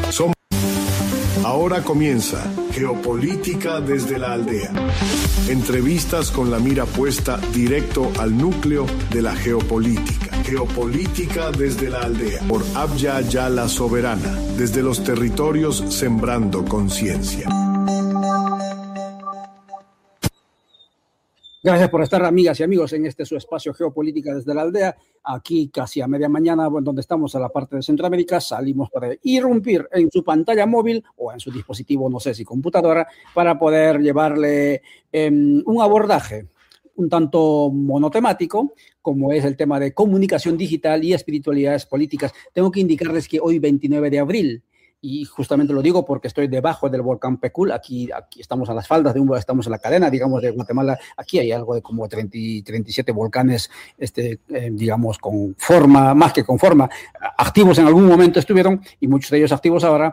Ahora comienza Geopolítica desde la aldea. Entrevistas con la mira puesta directo al núcleo de la geopolítica. Geopolítica desde la aldea. Por Abya Yala Soberana. Desde los territorios sembrando conciencia. Gracias por estar, amigas y amigos, en este su espacio Geopolítica desde la aldea. Aquí casi a media mañana, donde estamos en la parte de Centroamérica, salimos para irrumpir en su pantalla móvil o en su dispositivo, no sé si computadora, para poder llevarle un abordaje un tanto monotemático, como es el tema de comunicación digital y espiritualidades políticas. Tengo que indicarles que hoy, 29 de abril, y justamente lo digo porque estoy debajo del volcán Pecul, aquí estamos a las faldas de estamos en la cadena, digamos, de Guatemala. Aquí hay algo de como 37 volcanes, digamos, con forma, más que con forma, activos en algún momento estuvieron, y muchos de ellos activos ahora.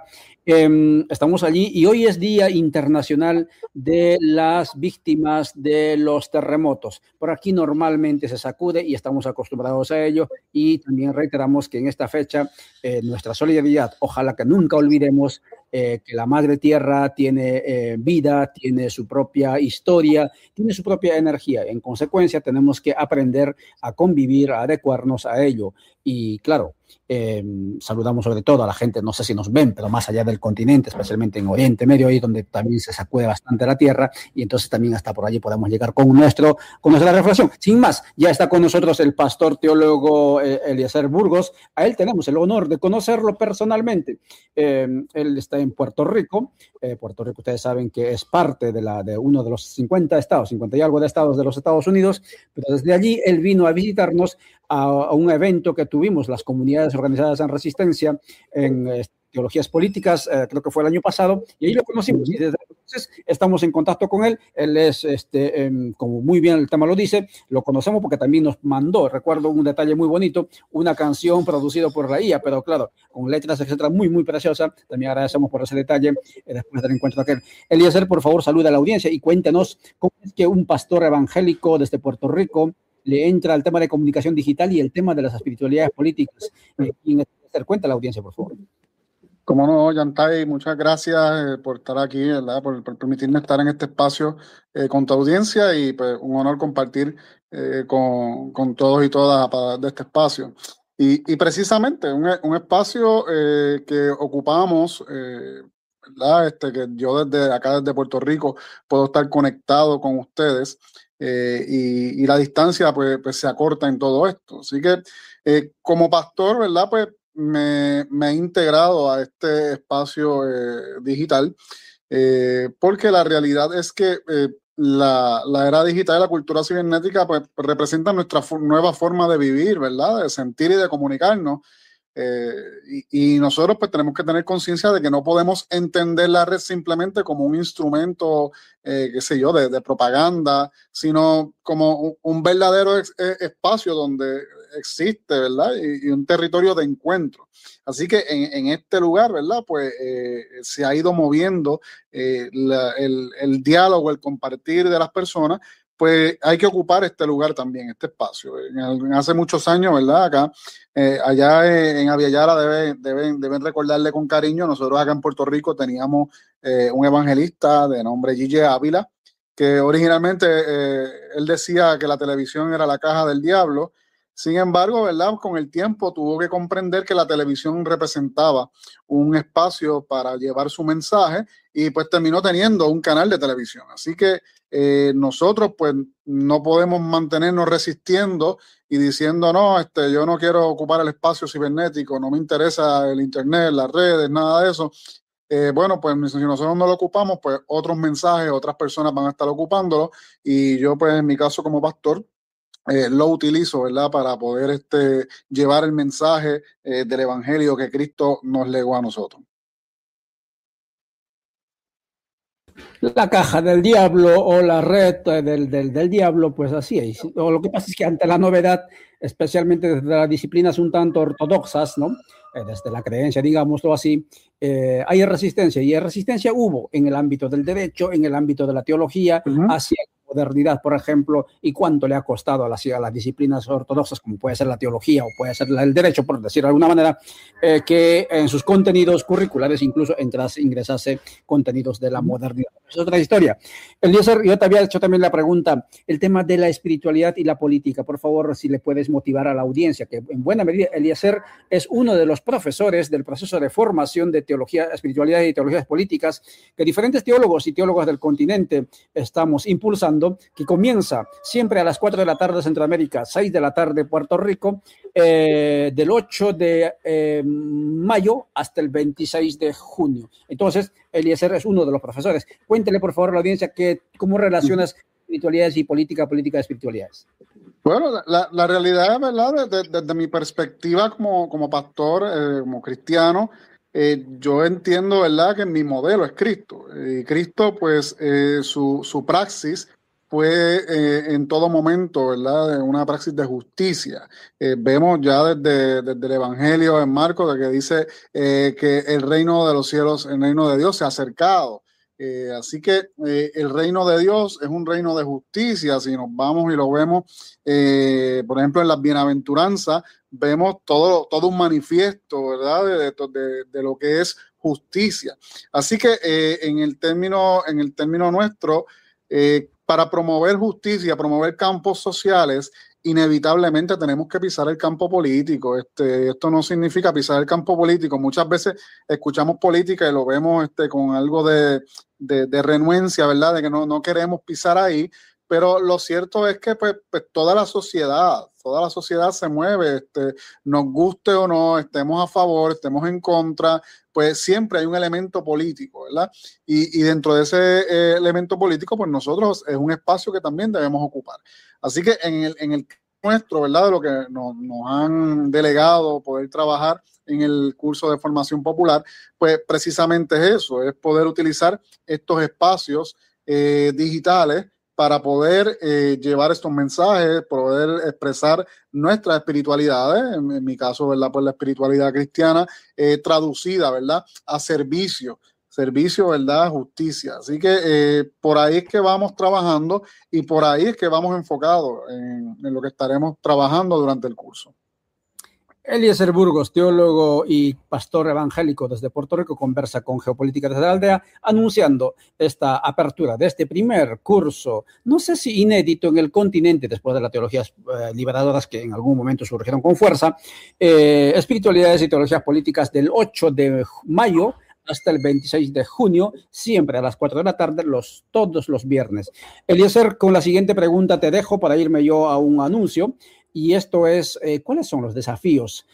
Estamos allí y hoy es Día Internacional de las Víctimas de los Terremotos. Por aquí normalmente se sacude y estamos acostumbrados a ello, y también reiteramos que en esta fecha nuestra solidaridad, ojalá que nunca olvidemos que la Madre Tierra tiene vida, tiene su propia historia, tiene su propia energía. En consecuencia, tenemos que aprender a convivir, a adecuarnos a ello. Y claro, saludamos sobre todo a la gente, no sé si nos ven, pero más allá del continente, especialmente en Oriente Medio, ahí donde también se sacude bastante la tierra, y entonces también hasta por allí podemos llegar con nuestra reflexión. Sin más, ya está con nosotros el pastor teólogo Eliezer Burgos. A él tenemos el honor de conocerlo personalmente. Él está en Puerto Rico. Puerto Rico, ustedes saben que es parte de uno de los 50 y algo de estados de los Estados Unidos, pero desde allí él vino a visitarnos a un evento que tuvimos las comunidades organizadas en Resistencia en teologías políticas, creo que fue el año pasado, y ahí lo conocimos, y desde entonces estamos en contacto con él. Él es, como muy bien el tema lo dice, lo conocemos porque también nos mandó, recuerdo un detalle muy bonito, una canción producida por la IA, pero claro, con letras, etcétera, muy, muy preciosa. También agradecemos por ese detalle después del encuentro aquel. Eliezer, por favor, saluda a la audiencia y cuéntenos cómo es que un pastor evangélico desde Puerto Rico le entra al tema de comunicación digital y el tema de las espiritualidades políticas. Cuenta a la audiencia, por favor. Como no, Yantay, muchas gracias por estar aquí, ¿verdad? Por permitirme estar en este espacio con tu audiencia, y pues un honor compartir con todos y todas de este espacio. Y precisamente un espacio que ocupamos, ¿verdad? Que yo desde acá, desde Puerto Rico, puedo estar conectado con ustedes. Y la distancia pues se acorta en todo esto. Así que como pastor, ¿verdad? Pues me he integrado a este espacio digital, porque la realidad es que la era digital y la cultura cibernética pues representan nuestra nueva forma de vivir, ¿verdad? De sentir y de comunicarnos. Y nosotros pues tenemos que tener conciencia de que no podemos entender la red simplemente como un instrumento, qué sé yo, de propaganda, sino como un verdadero espacio donde existe, ¿verdad? Y un territorio de encuentro. Así que en este lugar, ¿verdad? Pues se ha ido moviendo el diálogo, el compartir de las personas. Pues hay que ocupar este lugar también, este espacio. Hace muchos años, ¿verdad? Acá, allá en Abya Yala deben recordarle con cariño. Nosotros acá en Puerto Rico teníamos un evangelista de nombre Gille Ávila, que originalmente él decía que la televisión era la caja del diablo. Sin embargo, ¿verdad? Con el tiempo tuvo que comprender que la televisión representaba un espacio para llevar su mensaje, y pues terminó teniendo un canal de televisión. Así que nosotros pues no podemos mantenernos resistiendo y diciendo no, yo no quiero ocupar el espacio cibernético, no me interesa el internet, las redes, nada de eso. Bueno, pues si nosotros no lo ocupamos, pues otros mensajes, otras personas van a estar ocupándolo, y yo pues en mi caso como pastor lo utilizo, ¿verdad? Para poder llevar el mensaje del evangelio que Cristo nos legó a nosotros. La caja del diablo o la red del diablo, pues así es. O lo que pasa es que ante la novedad, especialmente desde las disciplinas un tanto ortodoxas, ¿no? Desde la creencia, digámoslo así, hay resistencia, y resistencia hubo en el ámbito del derecho, en el ámbito de la teología, hacia modernidad, por ejemplo, y cuánto le ha costado a las disciplinas ortodoxas, como puede ser la teología o puede ser el derecho, por decirlo de alguna manera, que en sus contenidos curriculares incluso ingresase contenidos de la modernidad. Es otra historia. Eliezer, yo te había hecho también la pregunta, el tema de la espiritualidad y la política. Por favor, si le puedes motivar a la audiencia, que en buena medida Eliezer es uno de los profesores del proceso de formación de teología, espiritualidad y teologías políticas que diferentes teólogos y teólogas del continente estamos impulsando, que comienza siempre a las 4 de la tarde Centroamérica, 6 de la tarde Puerto Rico, del 8 de mayo hasta el 26 de junio. Entonces, Eliezer es uno de los profesores. Cuéntele, por favor, a la audiencia cómo relacionas espiritualidades y política de espiritualidades. Bueno, la realidad, ¿verdad? Desde mi perspectiva como pastor, como cristiano, yo entiendo, ¿verdad?, que mi modelo es Cristo. Y Cristo, pues, su praxis fue en todo momento, ¿verdad?, una praxis de justicia. Vemos ya desde el Evangelio en Marcos, de que dice que el reino de los cielos, el reino de Dios se ha acercado. Así que el reino de Dios es un reino de justicia. Si nos vamos y lo vemos, por ejemplo, en las bienaventuranzas, vemos todo un manifiesto, ¿verdad?, de lo que es justicia. Así que en el término nuestro, para promover justicia, promover campos sociales, inevitablemente tenemos que pisar el campo político. Esto no significa pisar el campo político. Muchas veces escuchamos política y lo vemos con algo de renuencia, ¿verdad?, de que no queremos pisar ahí. Pero lo cierto es que pues toda la sociedad se mueve, nos guste o no, estemos a favor, estemos en contra, pues siempre hay un elemento político, ¿verdad? Y dentro de ese elemento político, pues nosotros es un espacio que también debemos ocupar. Así que en el nuestro, ¿verdad?, de lo que nos han delegado poder trabajar en el curso de formación popular, pues precisamente es eso, es poder utilizar estos espacios digitales para poder llevar estos mensajes, poder expresar nuestras espiritualidades, en mi caso, ¿verdad?, pues la espiritualidad cristiana traducida, ¿verdad?, a servicio, ¿verdad?, justicia. Así que por ahí es que vamos trabajando y por ahí es que vamos enfocados en lo que estaremos trabajando durante el curso. Eliezer Burgos, teólogo y pastor evangélico desde Puerto Rico, conversa con Geopolítica desde la Aldea, anunciando esta apertura de este primer curso, no sé si inédito en el continente, después de las teologías liberadoras que en algún momento surgieron con fuerza, espiritualidades y teologías políticas del 8 de mayo hasta el 26 de junio, siempre a las 4 de la tarde, todos los viernes. Eliezer, con la siguiente pregunta te dejo para irme yo a un anuncio. Y esto es, ¿cuáles son los desafíos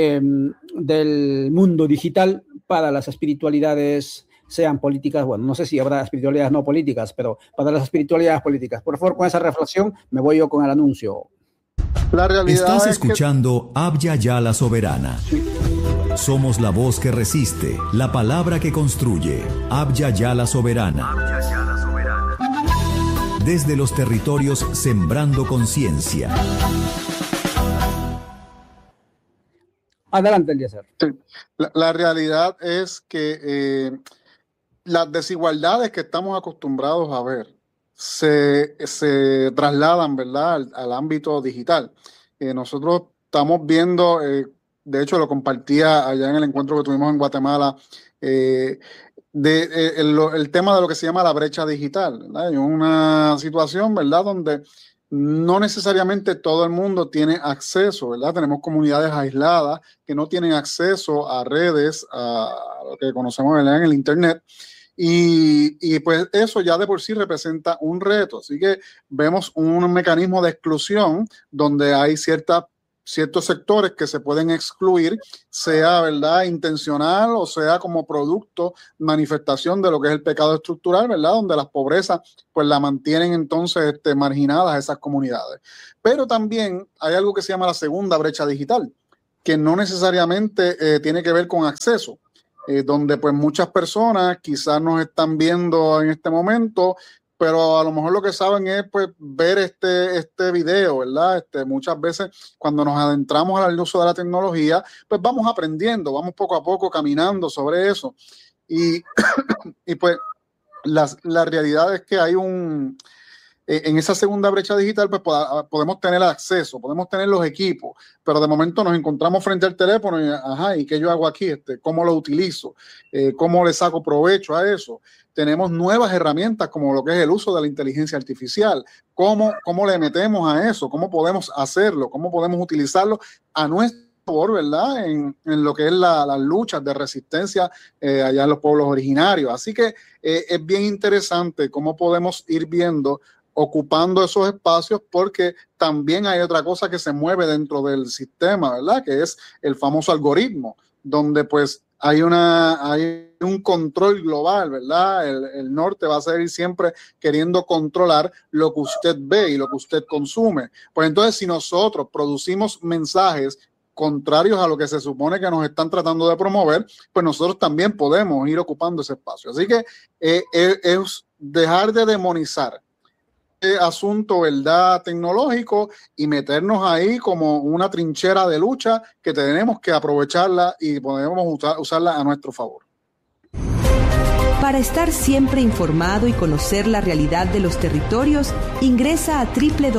del mundo digital para las espiritualidades, sean políticas? Bueno, no sé si habrá espiritualidades no políticas, pero para las espiritualidades políticas. Por favor, con esa reflexión me voy yo con el anuncio. La realidad Estás escuchando Abya Yala Soberana. Somos la voz que resiste, la palabra que construye. Abya Yala Soberana. Desde los territorios sembrando conciencia. Adelante, Eliezer. Sí. La realidad es que las desigualdades que estamos acostumbrados a ver se trasladan, ¿verdad?, al ámbito digital. Nosotros estamos viendo, de hecho lo compartía allá en el encuentro que tuvimos en Guatemala, el tema de lo que se llama la brecha digital, ¿verdad? Hay una situación, ¿verdad?, donde no necesariamente todo el mundo tiene acceso, ¿verdad? Tenemos comunidades aisladas que no tienen acceso a redes, a lo que conocemos, ¿verdad?, en el Internet. Y pues eso ya de por sí representa un reto. Así que vemos un mecanismo de exclusión donde hay ciertos sectores que se pueden excluir, sea, ¿verdad?, intencional o sea como producto, manifestación de lo que es el pecado estructural, ¿verdad?, donde las pobrezas pues la mantienen entonces marginadas a esas comunidades. Pero también hay algo que se llama la segunda brecha digital, que no necesariamente tiene que ver con acceso, donde pues muchas personas quizás nos están viendo en este momento, pero a lo mejor lo que saben es pues ver este video, ¿verdad? Muchas veces cuando nos adentramos al uso de la tecnología, pues vamos aprendiendo, vamos poco a poco caminando sobre eso. Y pues la realidad es que hay en esa segunda brecha digital, pues podemos tener acceso, podemos tener los equipos, pero de momento nos encontramos frente al teléfono y, ajá, ¿y qué yo hago aquí? ¿Cómo lo utilizo? ¿Cómo le saco provecho a eso? Tenemos nuevas herramientas como lo que es el uso de la inteligencia artificial. ¿Cómo le metemos a eso? ¿Cómo podemos hacerlo? ¿Cómo podemos utilizarlo a nuestro favor, ¿verdad? En lo que es las luchas de resistencia allá en los pueblos originarios. Así que es bien interesante cómo podemos ir viendo, ocupando esos espacios, porque también hay otra cosa que se mueve dentro del sistema, ¿verdad? Que es el famoso algoritmo, donde pues hay un control global, ¿verdad? El norte va a seguir siempre queriendo controlar lo que usted ve y lo que usted consume. Pues entonces, si nosotros producimos mensajes contrarios a lo que se supone que nos están tratando de promover, pues nosotros también podemos ir ocupando ese espacio. Así que es dejar de demonizar este asunto, ¿verdad?, tecnológico, y meternos ahí como una trinchera de lucha que tenemos que aprovecharla y podemos usarla a nuestro favor. Para estar siempre informado y conocer la realidad de los territorios, ingresa a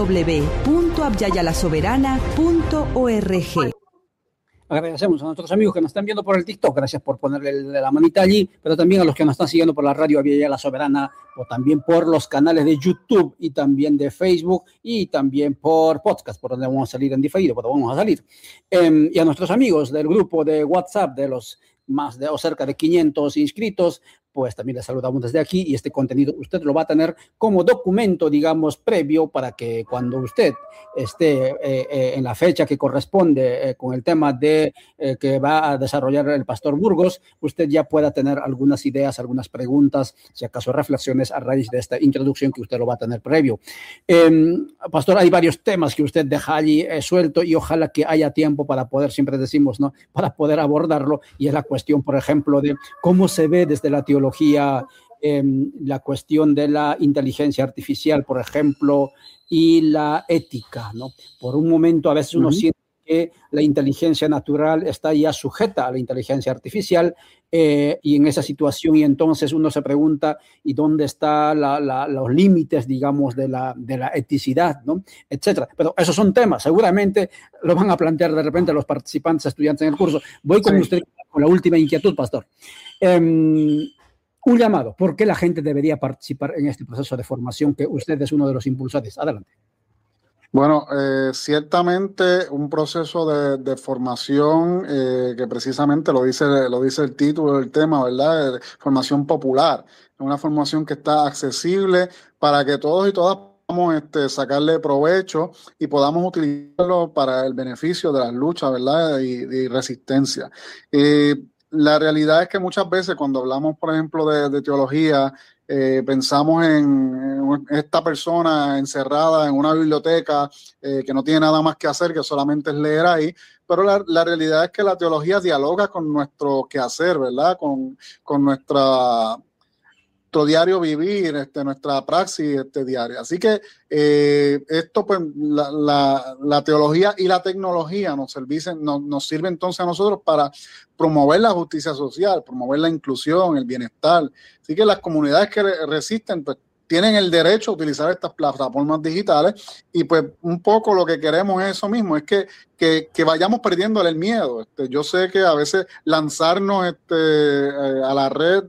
www.abyayalasoberana.org. Agradecemos a nuestros amigos que nos están viendo por el TikTok, gracias por ponerle la manita allí, pero también a los que nos están siguiendo por la radio Abya Yala Soberana, o también por los canales de YouTube y también de Facebook y también por podcast, por donde vamos a salir en diferido, pero vamos a salir. Y a nuestros amigos del grupo de WhatsApp de los más de o cerca de 500 inscritos, pues también les saludamos desde aquí, y este contenido usted lo va a tener como documento, digamos, previo, para que cuando usted esté en la fecha que corresponde con el tema de que va a desarrollar el Pastor Burgos, usted ya pueda tener algunas ideas, algunas preguntas, si acaso reflexiones a raíz de esta introducción que usted lo va a tener previo. Pastor, hay varios temas que usted deja allí suelto, y ojalá que haya tiempo para poder, siempre decimos, ¿no?, para poder abordarlo, y es la cuestión, por ejemplo, de cómo se ve desde la teología la cuestión de la inteligencia artificial, por ejemplo, y la ética, ¿no? Por un momento a veces uno siente que la inteligencia natural está ya sujeta a la inteligencia artificial, y en esa situación, y entonces uno se pregunta, ¿y dónde están los límites, digamos, de la eticidad, ¿no?, etcétera? Pero esos son temas, seguramente lo van a plantear de repente los participantes, estudiantes en el curso. Voy con usted con la última inquietud, Pastor. Un llamado, ¿por qué la gente debería participar en este proceso de formación que usted es uno de los impulsores? Adelante. Bueno, ciertamente un proceso de formación que precisamente lo dice el título del tema, ¿verdad? Formación popular, una formación que está accesible para que todos y todas podamos sacarle provecho y podamos utilizarlo para el beneficio de las luchas, ¿verdad?, y resistencia. La realidad es que muchas veces cuando hablamos, por ejemplo, de teología, pensamos en esta persona encerrada en una biblioteca que no tiene nada más que hacer, que solamente es leer ahí, pero la realidad es que la teología dialoga con nuestro quehacer, ¿verdad?, con nuestro diario vivir, nuestra praxis diaria. Así que esto, pues, la teología y la tecnología nos sirve entonces a nosotros para promover la justicia social, promover la inclusión, el bienestar. Así que las comunidades que resisten, pues, tienen el derecho a utilizar estas plataformas digitales, y pues un poco lo que queremos es eso mismo, es que vayamos perdiéndole el miedo. Yo sé que a veces lanzarnos a la red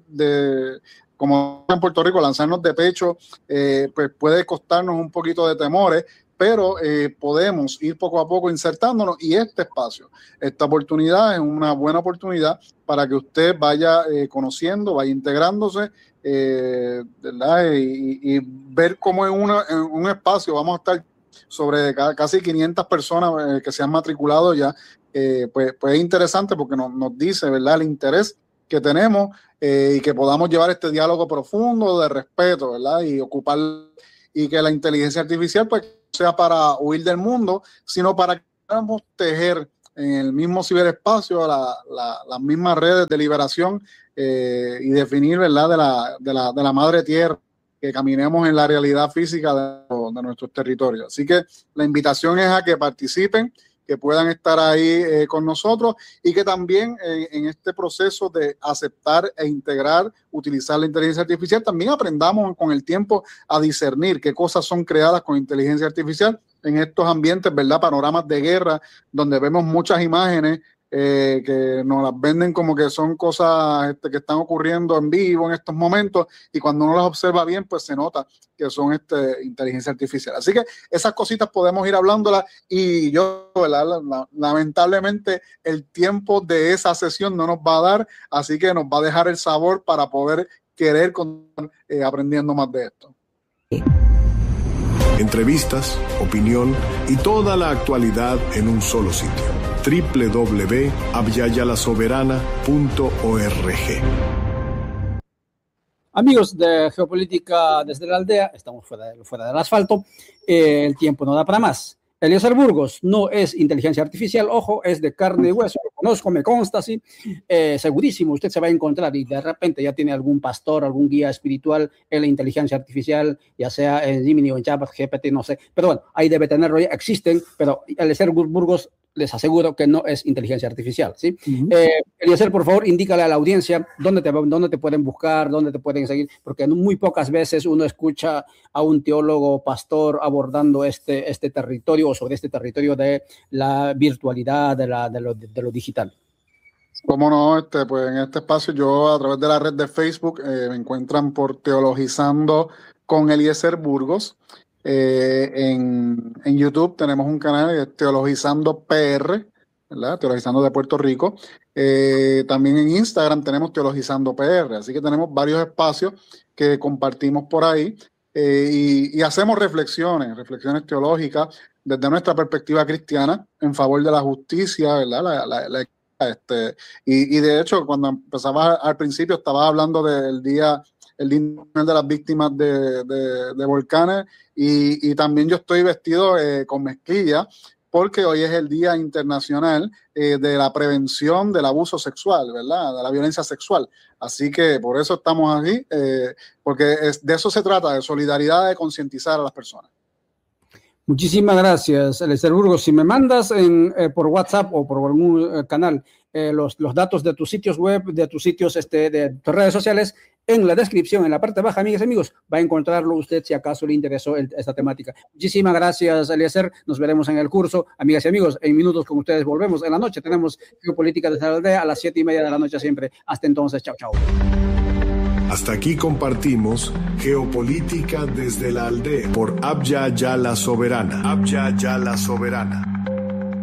como en Puerto Rico, lanzarnos de pecho, pues puede costarnos un poquito de temores, pero podemos ir poco a poco insertándonos, y este espacio, esta oportunidad es una buena oportunidad para que usted vaya conociendo, vaya integrándose, ¿verdad? Y ver cómo en un espacio vamos a estar sobre casi 500 personas que se han matriculado ya. Pues es interesante porque nos dice, ¿verdad?, el interés que tenemos, y que podamos llevar este diálogo profundo de respeto, ¿verdad?, y ocupar, y que la inteligencia artificial, pues, sea para huir del mundo, sino para que podamos tejer en el mismo ciberespacio las mismas redes de liberación, y definir, ¿verdad?, de la madre tierra, que caminemos en la realidad física de nuestros territorios. Así que la invitación es a que participen, que puedan estar ahí con nosotros y que también en este proceso de aceptar e integrar, utilizar la inteligencia artificial, también aprendamos con el tiempo a discernir qué cosas son creadas con inteligencia artificial en estos ambientes, ¿verdad? Panoramas de guerra, donde vemos muchas imágenes que nos las venden como que son cosas que están ocurriendo en vivo en estos momentos, y cuando uno las observa bien, pues se nota que son inteligencia artificial. Así que esas cositas podemos ir hablándolas, y yo, ¿verdad? Lamentablemente el tiempo de esa sesión no nos va a dar, así que nos va a dejar el sabor para poder querer continuar aprendiendo más de esto. Entrevistas, opinión y toda la actualidad en un solo sitio. www.abyayalasoberana.org. Amigos de Geopolítica desde la Aldea, estamos fuera del asfalto. El tiempo no da para más. Eliezer Burgos no es inteligencia artificial, ojo, es de carne y hueso, lo conozco, me consta, sí, segurísimo, usted se va a encontrar y de repente ya tiene algún pastor, algún guía espiritual en la inteligencia artificial, ya sea en Gemini o en GPT, no sé, pero bueno, ahí debe tenerlo, ya existen, pero Eliezer Burgos les aseguro que no es inteligencia artificial, ¿sí? Eliezer, por favor, indícale a la audiencia dónde te pueden buscar, dónde te pueden seguir, porque muy pocas veces uno escucha a un teólogo pastor abordando este territorio, o sobre este territorio de la virtualidad, de lo digital. Cómo no, pues en este espacio yo a través de la red de Facebook me encuentran por Teologizando con Eliezer Burgos. En YouTube tenemos un canal que es Teologizando PR, ¿verdad? Teologizando de Puerto Rico. También en Instagram tenemos Teologizando PR, así que tenemos varios espacios que compartimos por ahí y hacemos reflexiones teológicas desde nuestra perspectiva cristiana en favor de la justicia, ¿verdad? Y de hecho, cuando empezaba al principio, estaba hablando del Día de las Víctimas de Volcanes, y también yo estoy vestido con mezclilla porque hoy es el Día Internacional de la Prevención del Abuso Sexual, ¿verdad? De la violencia sexual. Así que por eso estamos aquí, porque de eso se trata, de solidaridad, de concientizar a las personas. Muchísimas gracias, Eliezer Burgos. Si me mandas por WhatsApp o por algún canal los datos de tus sitios web, de tus sitios, de tus redes sociales, en la descripción, en la parte baja, amigas y amigos, va a encontrarlo usted si acaso le interesó esta temática. Muchísimas gracias, Eliezer. Nos veremos en el curso. Amigas y amigos, en minutos con ustedes volvemos. En la noche tenemos Geopolítica desde la Aldea a las 7:30 de la noche siempre. Hasta entonces, chao, chao. Hasta aquí compartimos Geopolítica desde la Aldea por Abya Yala Soberana. Abya Yala Soberana.